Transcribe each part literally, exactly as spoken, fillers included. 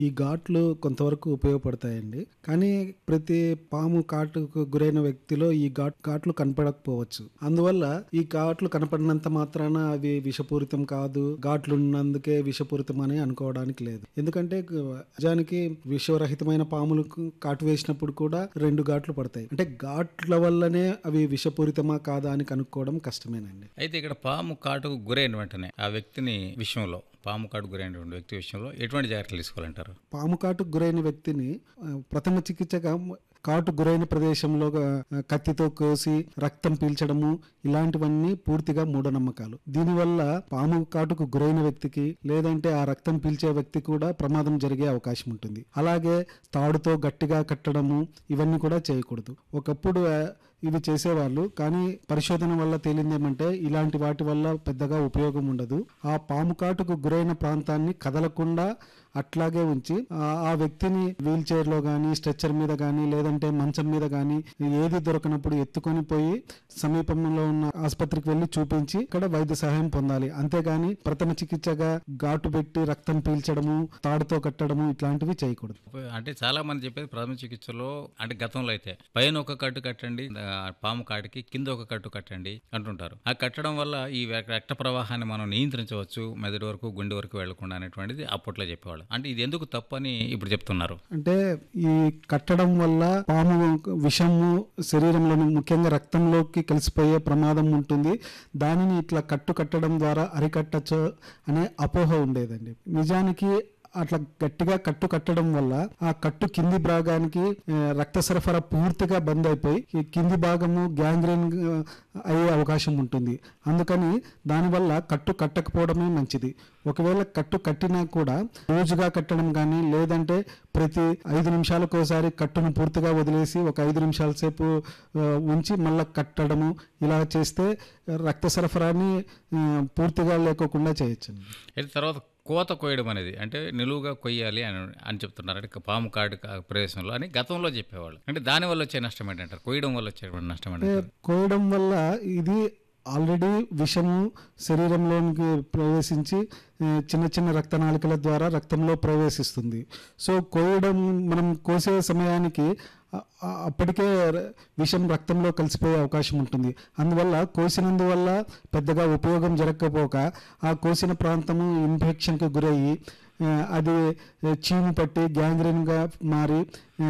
ఈ ఘాట్లు కొంతవరకు ఉపయోగపడతాయండి. కానీ ప్రతి పాము కాటుకు గురైన వ్యక్తిలో ఈ ఘాట్ ఘాట్లు కనపడకపోవచ్చు. అందువల్ల ఈ ఘాట్లు కనపడినంత మాత్రాన అవి విషపూరితం కాదు, ఘాట్లు ఉన్నందుకే విషపూరితం అని అనుకోవడానికి లేదు. ఎందుకంటే నిజానికి విషరహితమైన పాములకు కాటు వేసినప్పుడు కూడా రెండు ఘాట్లు పడతాయి. అంటే ఘాట్ల వల్లనే అవి విషపూరితమా కాదా అని కనుక్కోవడం కష్టమేనండి. అయితే ఇక్కడ పాము కాటుకు గురైన వెంటనే ఆ వ్యక్తిని విషయంలో పాము కాటు గురైనటువంటి వ్యక్తి విషయంలో ఎటువంటి జాగ్రత్తలు తీసుకోవాలంటారు? పాము కాటుకు గురైన వ్యక్తిని ఆ, ప్రథమ చికిత్సగా కాటు గురైన ప్రదేశంలో ఆ, కత్తితో కోసి రక్తం పీల్చడము ఇలాంటివన్నీ పూర్తిగా మూఢనమ్మకాలు. దీనివల్ల పాము కాటుకు గురైన వ్యక్తికి లేదంటే ఆ రక్తం పీల్చే వ్యక్తి కూడా ప్రమాదం జరిగే అవకాశం ఉంటుంది. అలాగే తాడుతో గట్టిగా కట్టడము ఇవన్నీ కూడా చేయకూడదు. ఒకప్పుడు ఆ, ఇవి చేసేవాళ్ళు, కానీ పరిశోధన వల్ల తేలిందేమంటే ఇలాంటి వాటి వల్ల పెద్దగా ఉపయోగం ఉండదు. ఆ పాము కాటుకు గురైన ప్రాంతాన్ని కదలకుండా అట్లాగే ఉంచి ఆ ఆ వ్యక్తిని వీల్ చైర్ లో గానీ, స్ట్రెచ్చర్ మీద గానీ, లేదంటే మంచం మీద గానీ ఏది దొరకనప్పుడు ఎత్తుకొని పోయి సమీపంలో ఉన్న ఆసుపత్రికి వెళ్లి చూపించి ఇక్కడ వైద్య సహాయం పొందాలి. అంతేగాని ప్రథమ చికిత్సగా ఘాటు పెట్టి రక్తం పీల్చడము, తాడుతో కట్టడము ఇట్లాంటివి చేయకూడదు. అంటే చాలా మంది చెప్పేది ప్రథమ చికిత్సలో అంటే గతంలో అయితే పైన ఒక కట్టు కట్టండి, ఆ పాము కాటికి కింద ఒక కట్టు కట్టండి అంటుంటారు. ఆ కట్టడం వల్ల ఈ రక్త ప్రవాహాన్ని మనం నియంత్రించవచ్చు, మెదడు వరకు గుండె వరకు వెళ్లకుండా అనేటువంటిది అప్పట్లో చెప్పేవాళ్ళు. అంటే ఇది ఎందుకు తప్పు అని ఇప్పుడు చెప్తున్నారు? అంటే ఈ కట్టడం వల్ల పాము విషము శరీరంలోని ముఖ్యంగా రక్తంలోకి కలిసిపోయే ప్రమాదం ఉంటుంది. దానిని ఇట్లా కట్టు కట్టడం ద్వారా అరికట్టచ్చు అనే అపోహ ఉండేదండి. నిజానికి అట్లా గట్టిగా కట్టు కట్టడం వల్ల ఆ కట్టు కింది భాగానికి ఆ, రక్త సరఫరా పూర్తిగా బంద్ అయిపోయి ఈ కింది భాగము గ్యాంగ్రీన్ ఆ, అయ్యే అవకాశం ఉంటుంది. అందుకని దానివల్ల కట్టు కట్టకపోవడమే మంచిది. ఒకవేళ కట్టు కట్టినా కూడా రోజుగా కట్టడం కానీ, లేదంటే ప్రతి ఐదు నిమిషాలకు ఒకసారి కట్టును పూర్తిగా వదిలేసి ఒక ఐదు నిమిషాల సేపు ఆ, ఉంచి మళ్ళీ కట్టడము ఇలా చేస్తే రక్త సరఫరాని ఆ, పూర్తిగా లేకోకుండా చేయొచ్చు. అయితే తర్వాత కోత కోయడం అనేది అంటే నిలువుగా కొయ్యాలి అని అని చెప్తున్నారు. అంటే పాము కాడు కా- ప్రదేశంలో అని గతంలో చెప్పేవాళ్ళు. అంటే దానివల్ల వచ్చే నష్టం ఏంటంటారు? కొయ్యడం వల్ల వచ్చే నష్టం ఏంటంటారు? కోయడం వల్ల ఇది ఆల్రెడీ విషము శరీరంలోనికి ప్రవేశించి ఆ, చిన్న చిన్న రక్తనాళికల ద్వారా రక్తంలో ప్రవేశిస్తుంది. సో కోయడం మనం కోసే సమయానికి ఆ- ఆ- అప్పటికే ర- విషం రక్తంలో కలిసిపోయే అవకాశం ఉంటుంది. అందువల్ల కోసినందువల్ల పెద్దగా ఉపయోగం జరగకపోక ఆ కోసిన ప్రాంతము ఇన్ఫెక్షన్కి గురయ్యి ఆ, అది చీము పట్టి గ్యాంగ్రీన్గా మారి ఆ,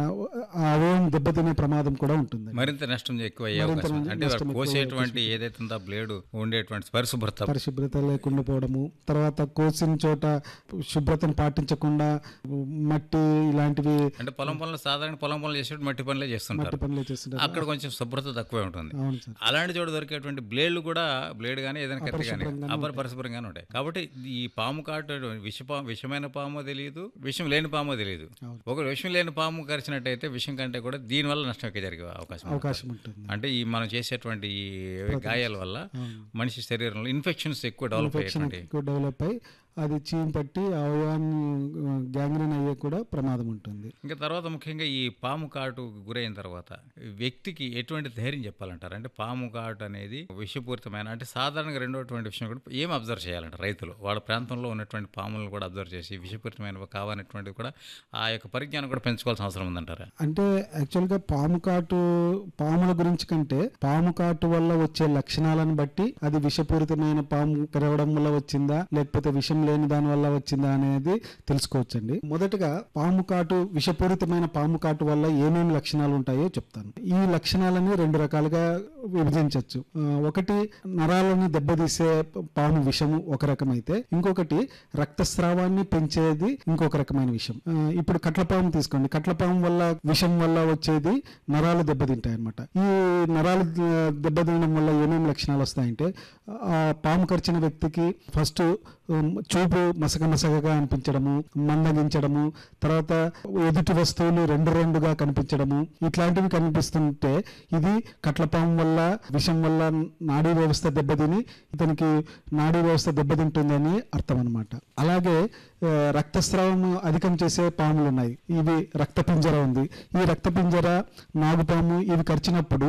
ఆ అవయవం దెబ్బతినే ప్రమాదం కూడా ఉంటుంది. మరింత నష్టం ఎక్కువ అయ్యే మరింత అవకాశం ఉంది. అంటే నష్టం వారు ఎక్కువ కోసేటువంటి ఏదైతే ఉందో బ్లేడ్ ఉండేటువంటి పరిశుభ్రత పరిశుభ్రత లేకుండా పోవడము, తర్వాత కోసిన చోట శుభ్రతను పాటించకుండా మట్టి ఇలాంటివి అంటే పొలం పనులు సాధారణ పొలం పనులు చేసేటువంటి మట్టి పనులే మట్టి చేస్తుంటారు. పనులు చేస్తుంటారు. అక్కడ కొంచెం శుభ్రత తక్కువే ఉంటుంది. అవును సార్. అలాంటి చోట దొరికేటువంటి బ్లేడ్లు కూడా బ్లేడ్ కానీ ఏదైనా కత్తి కానీ అపరిశుభ్రంగానే అపరి పరిశుభ్రంగానే ఉంటాయి. కాబట్టి ఈ పాము కాటు విషపా విషమైన పామో తెలియదు, విషం లేని పామో తెలియదు. అవును. ఒక విషం లేని పాము కరిచినట్టయితే విషం కంటే కూడా దీనివల్ల నష్టం ఎక్కువ జరిగే అవకాశం ఉంది. అవకాశం ఉంటుంది. అంటే ఈ మనం చేసేటువంటి ఈ గాయాల వల్ల అవును. మనిషి శరీరంలో ఇన్ఫెక్షన్స్ ఎక్కువ డెవలప్ ఇన్ఫెక్షన్ అయ్యేటువంటి ఎక్కువ డెవలప్ అయ్యి అది చీమ్ పట్టి అవయవాన్ని గ్యాంగ్రీన్ అయ్యే కూడా ప్రమాదం ఉంటుంది. ఇంకా తర్వాత ముఖ్యంగా ఈ పాము కాటు గురైన తర్వాత వ్యక్తికి ఎటువంటి ధైర్యం చెప్పాలంటారు? అంటే పాము కాటు అనేది విషపూరితమైన అంటే సాధారణంగా రెండోటువంటి విషయం కూడా ఏం అబ్జర్వ్ చేయాలంటారు రైతులు? వాళ్ళ ప్రాంతంలో ఉన్నటువంటి పాములను కూడా అబ్జర్వ్ చేసి విషపూరితమైనవి కావాలనేటువంటిది కూడా ఆ యొక్క పరిజ్ఞానం కూడా పెంచుకోవాల్సిన అవసరం ఉందంటారా? అంటే యాక్చువల్గా పాము కాటు పాముల గురించి కంటే పాము కాటు వల్ల వచ్చే లక్షణాలను బట్టి అది విషపూరితమైన పాము కరవడం వల్ల వచ్చిందా లేకపోతే విషం లేని దాని వల్ల వచ్చిందా అనేది తెలుసుకోవచ్చండి. మొదటగా పాము కాటు విషపూరితమైన పాము కాటు వల్ల ఏమేమి లక్షణాలు ఉంటాయో చెప్తాను. ఈ లక్షణాలని రెండు రకాలుగా విభజించవచ్చు. ఆ, ఒకటి నరాలను దెబ్బతీసే పాము విషము ఒక రకమైతే, ఇంకొకటి రక్తస్రావాన్ని పెంచేది ఇంకొక రకమైన విషం. ఆ, ఇప్పుడు కట్లపాము తీసుకోండి. కట్లపాము వల్ల విషం వల్ల వచ్చేది నరాలు దెబ్బతింటాయి అనమాట. ఈ నరాలు ద- దెబ్బతినడం వల్ల ఏమేమి లక్షణాలు వస్తాయంటే ఆ పాము కరిచిన వ్యక్తికి ఫస్ట్ ఉమ్, చూపు మసక మసకగా అనిపించడము, మందగించడము, తర్వాత ఎదుటి వస్తువులు రెండు రెండుగా కనిపించడము, ఇట్లాంటివి కనిపిస్తుంటే ఇది కట్లపాము వల్ల విషం వల్ల నాడీ వ్యవస్థ దెబ్బతిని ఇతనికి నాడీ వ్యవస్థ దెబ్బతింటుందని అర్థం అనమాట. అలాగే ఆ, రక్తస్రావం అధికం చేసే పాములు ఉన్నాయి. ఇవి రక్తపింజర ఉంది. ఈ రక్తపింజర, నాగుపాము ఇవి కరిచినప్పుడు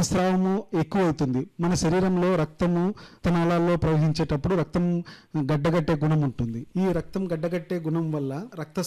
రక్తస్రావము ఎక్కువ అవుతుంది. మన శరీరంలో రక్తము తనాళాల్లో ప్రవహించేటప్పుడు రక్తం గడ్డగా గడ్డగట్టే గుణం ఉంటుంది. ఈ రక్తం గడ్డగట్టే గుణం వల్ల రక్త